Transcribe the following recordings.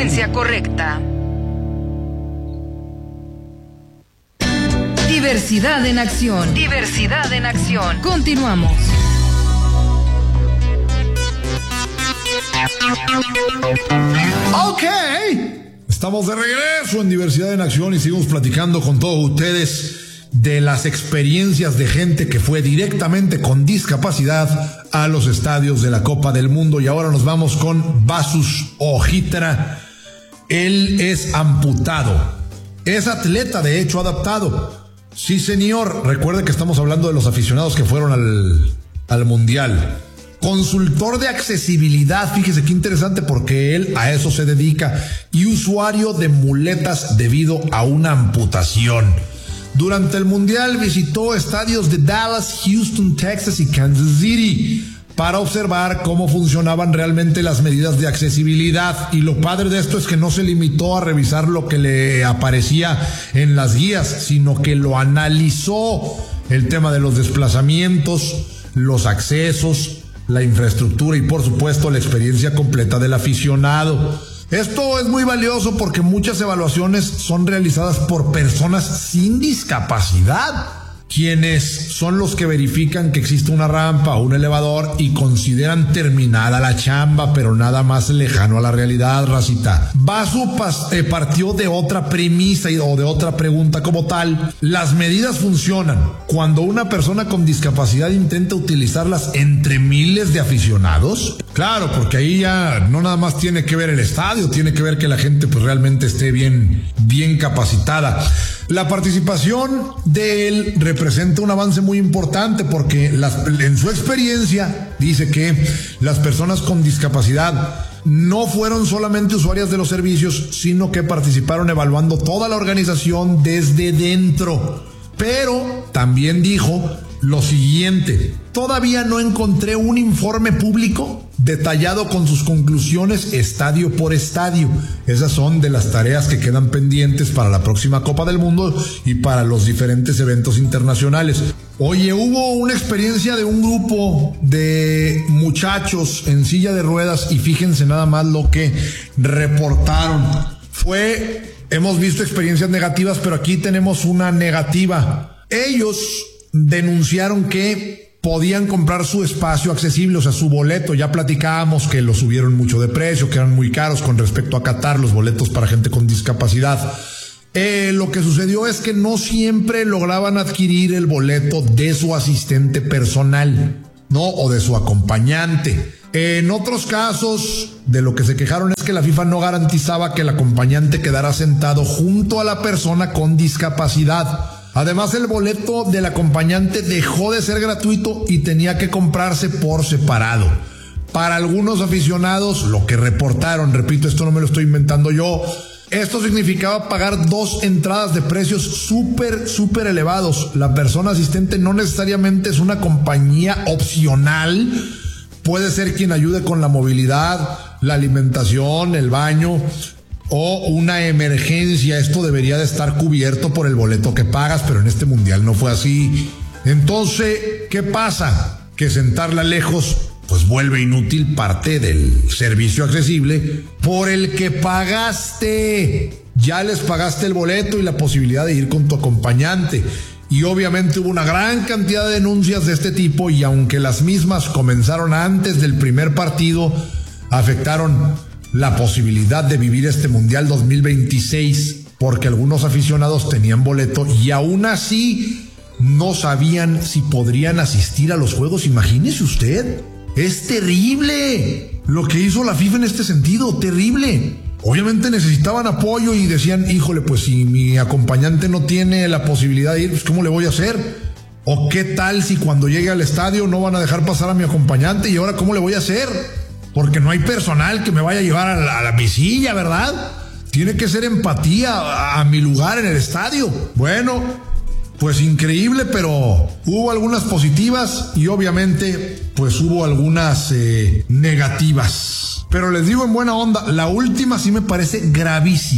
frecuencia correcta. Diversidad en acción. Diversidad en acción. Continuamos. Ok, estamos de regreso en Diversidad en Acción y seguimos platicando con todos ustedes de las experiencias de gente que fue directamente con discapacidad a los estadios de la Copa del Mundo. Y ahora nos vamos con Vasus Ojitra. Él es amputado, es atleta, de hecho adaptado. Sí, señor, recuerde que estamos hablando de los aficionados que fueron al Mundial. Consultor de accesibilidad, fíjese qué interesante porque él a eso se dedica, y usuario de muletas debido a una amputación. Durante el Mundial visitó estadios de Dallas, Houston, Texas y Kansas City para observar cómo funcionaban realmente las medidas de accesibilidad. Y lo padre de esto es que no se limitó a revisar lo que le aparecía en las guías, sino que lo analizó, el tema de los desplazamientos, los accesos, la infraestructura y por supuesto la experiencia completa del aficionado. Esto es muy valioso porque muchas evaluaciones son realizadas por personas sin discapacidad, quienes son los que verifican que existe una rampa o un elevador y consideran terminada la chamba, pero nada más lejano a la realidad, racita. Vasu partió de otra premisa o de otra pregunta como tal. Las medidas funcionan cuando una persona con discapacidad intenta utilizarlas entre miles de aficionados. Claro, porque ahí ya no nada más tiene que ver el estadio, tiene que ver que la gente pues realmente esté bien capacitada. La participación de él representa un avance muy importante porque en su experiencia dice que las personas con discapacidad no fueron solamente usuarias de los servicios, sino que participaron evaluando toda la organización desde dentro. Pero también dijo lo siguiente: todavía no encontré un informe público detallado con sus conclusiones estadio por estadio. Esas son de las tareas que quedan pendientes para la próxima Copa del Mundo y para los diferentes eventos internacionales. Oye, hubo una experiencia de un grupo de muchachos en silla de ruedas y fíjense nada más lo que reportaron. Hemos visto experiencias negativas, pero aquí tenemos una negativa. Ellos denunciaron que podían comprar su espacio accesible, o sea, su boleto. Ya platicábamos que lo subieron mucho de precio, que eran muy caros con respecto a Qatar, los boletos para gente con discapacidad. Lo que sucedió es que no siempre lograban adquirir el boleto de su asistente personal, ¿no? O de su acompañante. En otros casos, de lo que se quejaron es que la FIFA no garantizaba que el acompañante quedara sentado junto a la persona con discapacidad. Además, el boleto del acompañante dejó de ser gratuito y tenía que comprarse por separado. Para algunos aficionados, lo que reportaron, repito, esto no me lo estoy inventando yo, esto significaba pagar 2 entradas de precios súper elevados. La persona asistente no necesariamente es una compañía opcional. Puede ser quien ayude con la movilidad, la alimentación, el baño o una emergencia. Esto debería de estar cubierto por el boleto que pagas, pero en este mundial no fue así. Entonces, ¿qué pasa? Que sentarla lejos pues vuelve inútil parte del servicio accesible por el que pagaste. Ya les pagaste el boleto y la posibilidad de ir con tu acompañante. Y obviamente hubo una gran cantidad de denuncias de este tipo, y aunque las mismas comenzaron antes del primer partido, afectaron la posibilidad de vivir este Mundial 2026, porque algunos aficionados tenían boleto y aún así no sabían si podrían asistir a los juegos. Imagínese usted, es terrible lo que hizo la FIFA en este sentido, terrible. Obviamente necesitaban apoyo y decían, híjole, pues si mi acompañante no tiene la posibilidad de ir, pues ¿cómo le voy a hacer? ¿O qué tal si cuando llegue al estadio no van a dejar pasar a mi acompañante y ahora cómo le voy a hacer? Porque no hay personal que me vaya a llevar a mi silla, ¿verdad? Tiene que ser empatía a mi lugar en el estadio. Bueno, pues increíble, pero hubo algunas positivas y obviamente pues hubo algunas negativas. Pero les digo en buena onda, la última sí me parece gravísima.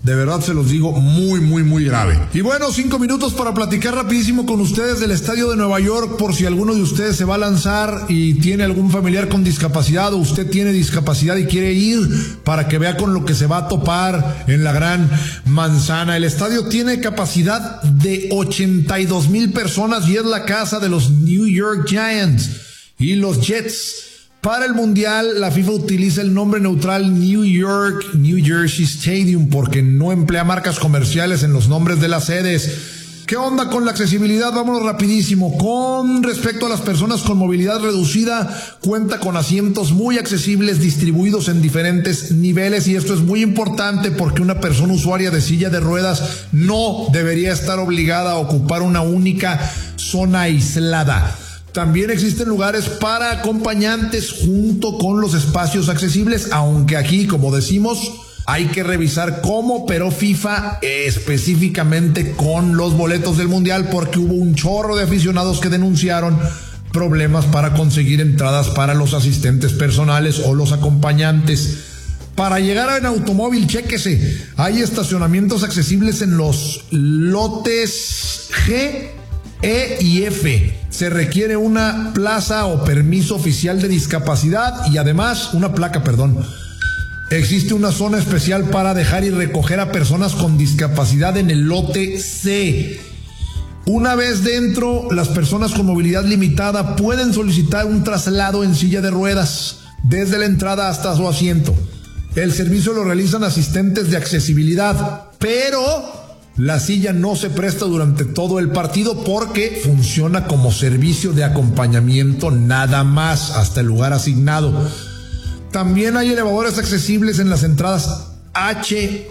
De verdad se los digo, muy, muy, muy grave. Y bueno, 5 minutos para platicar rapidísimo con ustedes del estadio de Nueva York, por si alguno de ustedes se va a lanzar y tiene algún familiar con discapacidad, o usted tiene discapacidad y quiere ir para que vea con lo que se va a topar en la Gran Manzana. El estadio tiene capacidad de 82,000 personas y es la casa de los New York Giants y los Jets. Para el Mundial, la FIFA utiliza el nombre neutral New York, New Jersey Stadium porque no emplea marcas comerciales en los nombres de las sedes. ¿Qué onda con la accesibilidad? Vámonos rapidísimo. Con respecto a las personas con movilidad reducida, cuenta con asientos muy accesibles distribuidos en diferentes niveles, y esto es muy importante porque una persona usuaria de silla de ruedas no debería estar obligada a ocupar una única zona aislada. También existen lugares para acompañantes junto con los espacios accesibles, aunque aquí, como decimos, hay que revisar cómo operó FIFA específicamente con los boletos del Mundial, porque hubo un chorro de aficionados que denunciaron problemas para conseguir entradas para los asistentes personales o los acompañantes. Para llegar en automóvil, chéquese, hay estacionamientos accesibles en los lotes G, E y F. Se requiere una plaza o permiso oficial de discapacidad y además una placa, Existe una zona especial para dejar y recoger a personas con discapacidad en el lote C. Una vez dentro, las personas con movilidad limitada pueden solicitar un traslado en silla de ruedas desde la entrada hasta su asiento. El servicio lo realizan asistentes de accesibilidad, pero la silla no se presta durante todo el partido porque funciona como servicio de acompañamiento nada más hasta el lugar asignado. También hay elevadores accesibles en las entradas H,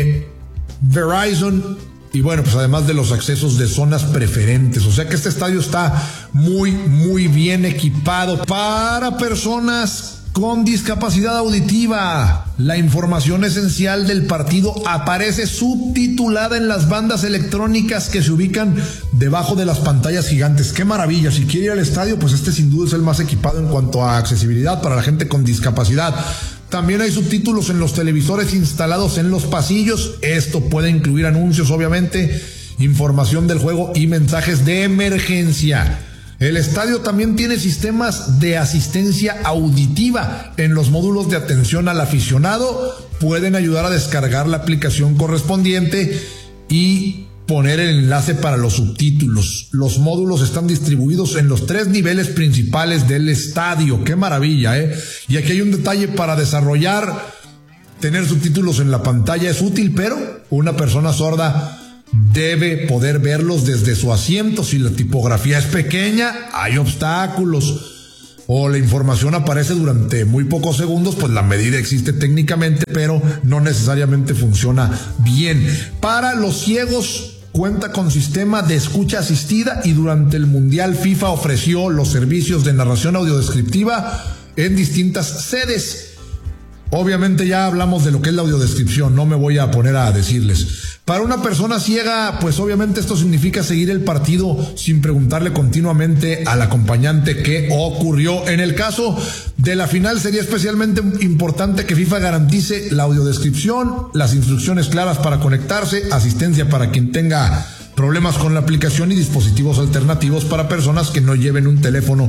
Verizon y bueno, pues además de los accesos de zonas preferentes. O sea que este estadio está muy, muy bien equipado para personas con discapacidad auditiva. La información esencial del partido aparece subtitulada en las bandas electrónicas que se ubican debajo de las pantallas gigantes. ¡Qué maravilla! Si quiere ir al estadio, pues este sin duda es el más equipado en cuanto a accesibilidad para la gente con discapacidad. También hay subtítulos en los televisores instalados en los pasillos. Esto puede incluir anuncios, obviamente, información del juego y mensajes de emergencia. El estadio también tiene sistemas de asistencia auditiva en los módulos de atención al aficionado. Pueden ayudar a descargar la aplicación correspondiente y poner el enlace para los subtítulos. Los módulos están distribuidos en los 3 niveles principales del estadio. ¡Qué maravilla, eh! Y aquí hay un detalle para desarrollar. Tener subtítulos en la pantalla es útil, pero una persona sorda debe poder verlos desde su asiento. Si la tipografía es pequeña, hay obstáculos o la información aparece durante muy pocos segundos, pues la medida existe técnicamente, pero no necesariamente funciona bien. Para los ciegos, cuenta con sistema de escucha asistida y durante el Mundial FIFA ofreció los servicios de narración audiodescriptiva en distintas sedes. Obviamente ya hablamos de lo que es la audiodescripción, no me voy a poner a decirles. Para una persona ciega, pues obviamente esto significa seguir el partido sin preguntarle continuamente al acompañante qué ocurrió. En el caso de la final sería especialmente importante que FIFA garantice la audiodescripción, las instrucciones claras para conectarse, asistencia para quien tenga problemas con la aplicación y dispositivos alternativos para personas que no lleven un teléfono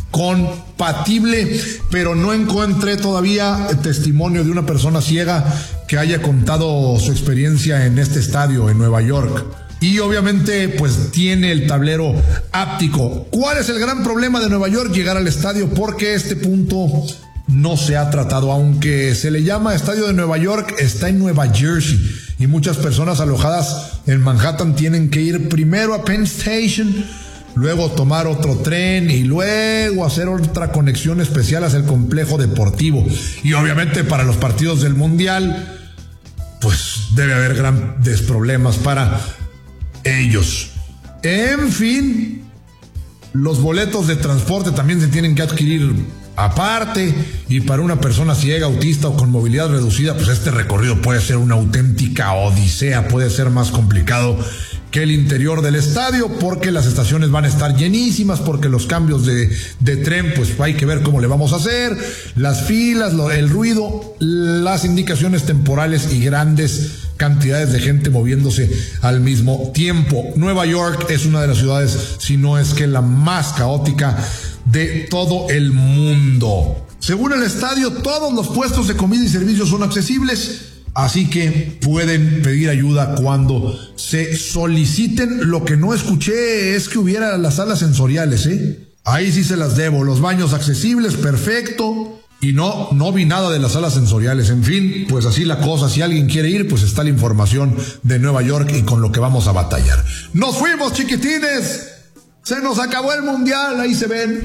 compatible. Pero no encontré todavía el testimonio de una persona ciega que haya contado su experiencia en este estadio en Nueva York. Y obviamente pues tiene el tablero áptico. ¿Cuál es el gran problema de Nueva York? Llegar al estadio, porque este punto no se ha tratado. Aunque se le llama Estadio de Nueva York, está en Nueva Jersey y muchas personas alojadas en Manhattan tienen que ir primero a Penn Station, luego tomar otro tren y luego hacer otra conexión especial hacia el complejo deportivo. Y obviamente para los partidos del Mundial pues debe haber grandes problemas para ellos. En fin, los boletos de transporte también se tienen que adquirir aparte, y para una persona ciega, autista o con movilidad reducida, pues este recorrido puede ser una auténtica odisea, puede ser más complicado que el interior del estadio, porque las estaciones van a estar llenísimas, porque los cambios de tren, pues hay que ver cómo le vamos a hacer, las filas, el ruido, las indicaciones temporales y grandes cantidades de gente moviéndose al mismo tiempo. Nueva York es una de las ciudades, si no es que la más caótica de todo el mundo. Según el estadio, todos los puestos de comida y servicios son accesibles, así que pueden pedir ayuda cuando se soliciten. Lo que no escuché es que hubiera las salas sensoriales, Ahí sí se las debo. Los baños accesibles, perfecto. Y no vi nada de las salas sensoriales. En fin, pues así la cosa. Si alguien quiere ir, pues está la información de Nueva York y con lo que vamos a batallar. ¡Nos fuimos, chiquitines! ¡Se nos acabó el mundial! Ahí se ven.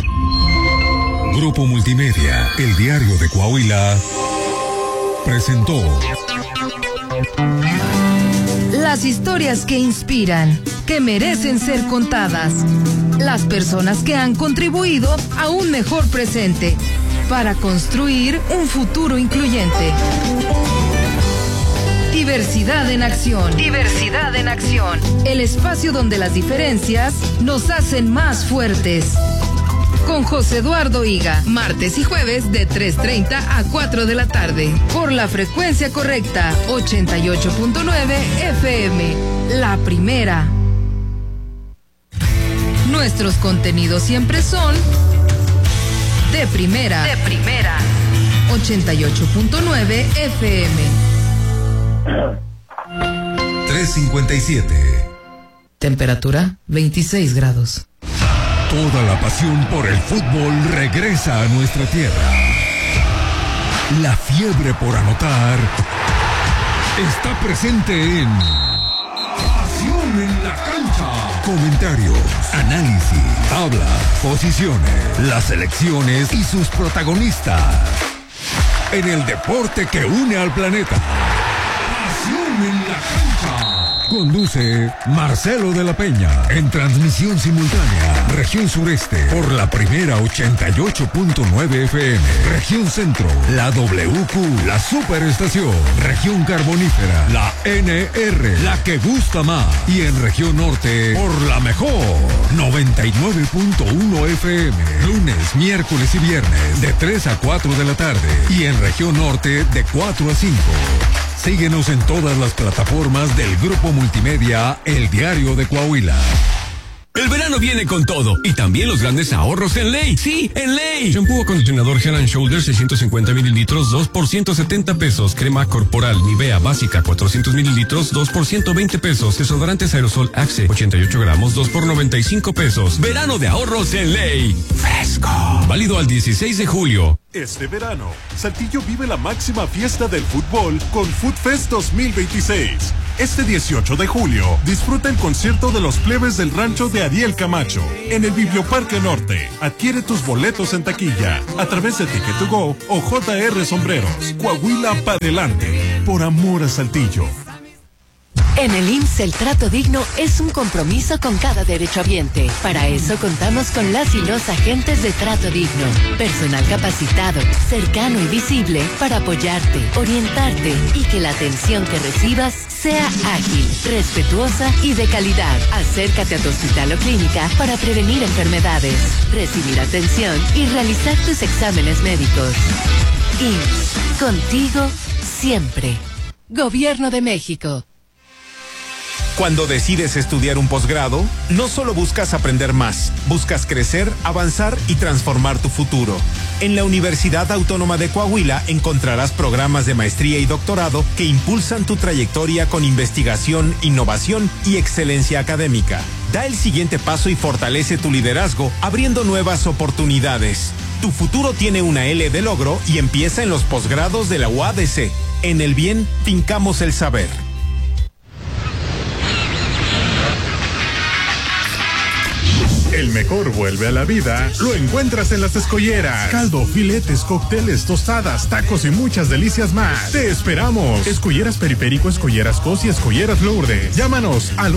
Grupo Multimedia, el diario de Coahuila, presentó las historias que inspiran, que merecen ser contadas. Las personas que han contribuido a un mejor presente para construir un futuro incluyente. Diversidad en acción. Diversidad en acción. El espacio donde las diferencias nos hacen más fuertes. Con José Eduardo Higa, martes y jueves de 3:30 a 4 de la tarde. Por la frecuencia correcta, 88.9 FM. La primera. Nuestros contenidos siempre son de primera. De primera. 88.9 FM. 3:57. Temperatura 26 grados. Toda la pasión por el fútbol regresa a nuestra tierra. La fiebre por anotar está presente en Pasión en la Cancha. Comentarios, análisis, tablas, posiciones, las selecciones y sus protagonistas. En el deporte que une al planeta. Pasión en la Cancha. Conduce Marcelo de la Peña. En transmisión simultánea, región sureste, por la primera 88.9 FM. Región centro, la WQ, la superestación. Región carbonífera, la NR, la que gusta más. Y en región norte, por la mejor, 99.1 FM. Lunes, miércoles y viernes, de 3 a 4 de la tarde. Y en región norte, de 4 a 5. Síguenos en todas las plataformas del Grupo Multimedia, el diario de Coahuila. El verano viene con todo y también los grandes ahorros en Ley. Sí, en Ley. Shampoo acondicionador Head & Shoulders 650 mililitros, 2 por 170 pesos. Crema corporal Nivea básica 400 mililitros, 2 por 120 pesos. Desodorantes aerosol Axe 88 gramos, 2 por 95 pesos. Verano de ahorros en Ley. Fresco. Válido al 16 de julio. Este verano, Saltillo vive la máxima fiesta del fútbol con Food Fest 2026. Este 18 de julio, disfruta el concierto de los plebes del rancho de Ariel Camacho en el Biblioparque Norte. Adquiere tus boletos en taquilla a través de Ticket2Go o JR Sombreros. Coahuila pa' delante, por amor a Saltillo. En el IMSS el trato digno es un compromiso con cada derechohabiente. Para eso contamos con las y los agentes de trato digno. Personal capacitado, cercano y visible para apoyarte, orientarte y que la atención que recibas sea ágil, respetuosa y de calidad. Acércate a tu hospital o clínica para prevenir enfermedades, recibir atención y realizar tus exámenes médicos. IMSS, contigo siempre. Gobierno de México. Cuando decides estudiar un posgrado, no solo buscas aprender más, buscas crecer, avanzar y transformar tu futuro. En la Universidad Autónoma de Coahuila encontrarás programas de maestría y doctorado que impulsan tu trayectoria con investigación, innovación y excelencia académica. Da el siguiente paso y fortalece tu liderazgo, abriendo nuevas oportunidades. Tu futuro tiene una L de logro y empieza en los posgrados de la UADC. En el bien, fincamos el saber. El mejor vuelve a la vida, lo encuentras en Las Escolleras. Caldo, filetes, cócteles, tostadas, tacos y muchas delicias más. Te esperamos. Escolleras Periférico, Escolleras Cos y Escolleras Lourdes. Llámanos al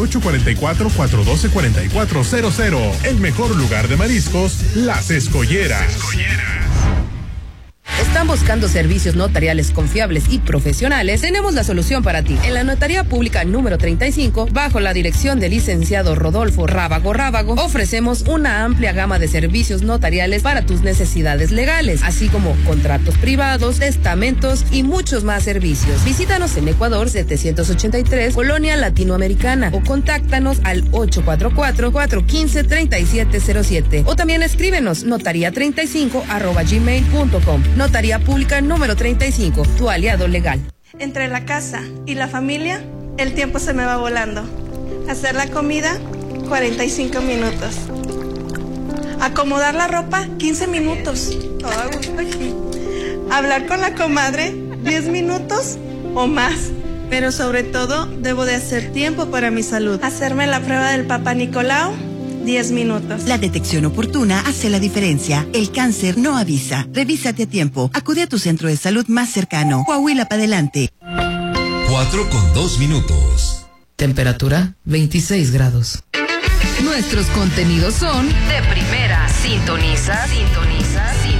844-412-4400. El mejor lugar de mariscos, Las Escolleras. ¿Están buscando servicios notariales confiables y profesionales? Tenemos la solución para ti. En la Notaría Pública número 35, bajo la dirección del licenciado Rodolfo Rábago, ofrecemos una amplia gama de servicios notariales para tus necesidades legales, así como contratos privados, testamentos y muchos más servicios. Visítanos en Ecuador 783, Colonia Latinoamericana, o contáctanos al 844-415-3707, o también escríbenos notaria35@gmail.com. Notaría Pública número 35, tu aliado legal. Entre la casa y la familia, el tiempo se me va volando. Hacer la comida, 45 minutos. Acomodar la ropa, 15 minutos. Todo a gusto aquí. Hablar con la comadre, 10 minutos o más. Pero sobre todo, debo de hacer tiempo para mi salud. Hacerme la prueba del Papa Nicolau, 10 minutos. La detección oportuna hace la diferencia. El cáncer no avisa. Revísate a tiempo. Acude a tu centro de salud más cercano. Coahuila para adelante. 4:02. Temperatura 26 grados. Nuestros contenidos son de primera. Sintoniza.